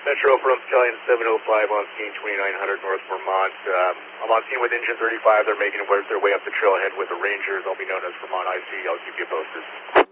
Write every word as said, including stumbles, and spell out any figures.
Metro from Battalion seven oh five on scene twenty-nine hundred North Vermont. Um, I'm on scene with Engine thirty-five. They're making their way up the trailhead with the Rangers. I'll be known as Vermont I C. I'll keep you posted.